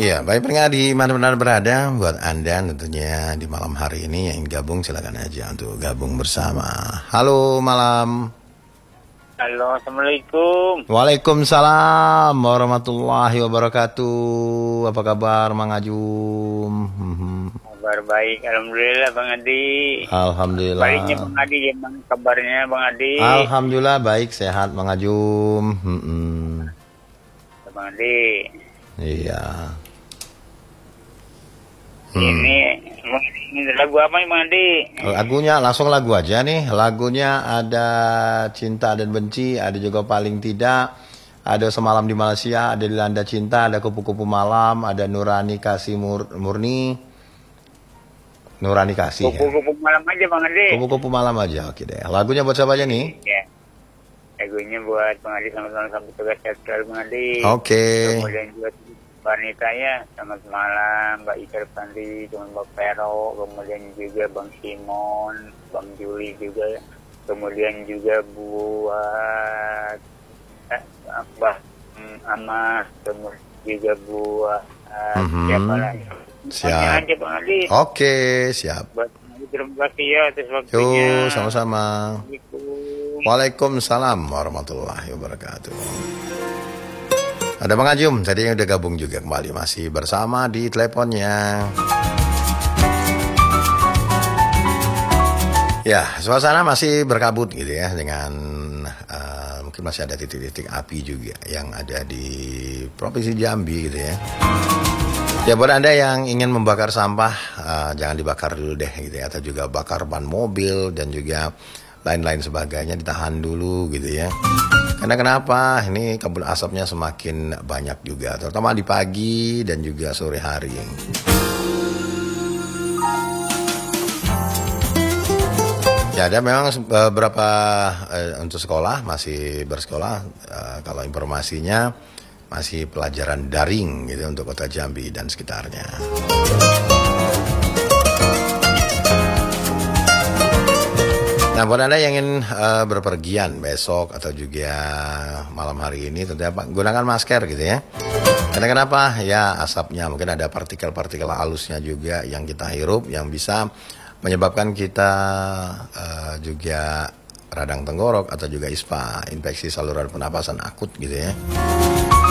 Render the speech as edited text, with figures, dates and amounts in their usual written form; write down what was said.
Iya, baik pendengar di mana-mana berada, buat Anda tentunya di malam hari ini yang ingin gabung silakan aja untuk gabung bersama. Halo malam. Halo, Assalamualaikum. Waalaikumsalam warahmatullahi wabarakatuh. Apa kabar Mang Ajum? Kabar baik, Alhamdulillah Bang Adi. Alhamdulillah. Baiknya Bang Adi, gimana kabarnya Bang Adi? Alhamdulillah baik, sehat Mang Ajum. Bang Adi. Iya. Ini lagu apa nih Bang Adi? Lagunya langsung lagu aja nih. Lagunya ada Cinta dan Benci, ada juga Paling Tidak, ada Semalam di Malaysia, ada Dilanda Cinta, ada Kupu-Kupu Malam, ada Nurani Kasih Murni. Nurani Kasih ya. Kupu-kupu malam aja Bang Adi. Kupu-Kupu Malam aja, oke deh. Lagunya buat siapa aja nih? Ya. Lagunya buat Bang Adi sama-sama sampai tugas sehat Bang Adi. Oke. Kemudian juga wanita ya, selamat malam Mbak Ika Pandi, dengan Mbak Pero, kemudian juga Bang Simon, Bang Juli juga, kemudian juga buat Mbak Amar, kemudian juga buat siapa lagi? Siap. Aja Bang Adi. Oke, siap. Buat terima kasih ya atas waktunya. Yuk, sama-sama. Assalamualaikum. Waalaikumsalam warahmatullahi wabarakatuh. Ada Bang Ajum, tadi yang udah gabung juga kembali masih bersama di teleponnya. Ya, suasana masih berkabut gitu ya dengan mungkin masih ada titik-titik api juga yang ada di Provinsi Jambi gitu ya. Ya buat Anda yang ingin membakar sampah, jangan dibakar dulu deh gitu ya. Atau juga bakar ban mobil dan juga lain-lain sebagainya ditahan dulu gitu ya. Karena kenapa? Ini kabut asapnya semakin banyak juga, terutama di pagi dan juga sore hari. Ya ada memang beberapa untuk sekolah masih bersekolah, kalau informasinya masih pelajaran daring gitu untuk Kota Jambi dan sekitarnya. Nah, buat Anda yang ingin berpergian besok atau juga malam hari ini, tentunya gunakan masker gitu ya. Karena kenapa? Ya asapnya, mungkin ada partikel-partikel halusnya juga yang kita hirup, yang bisa menyebabkan kita juga radang tenggorok atau juga ISPA, infeksi saluran pernapasan akut gitu ya.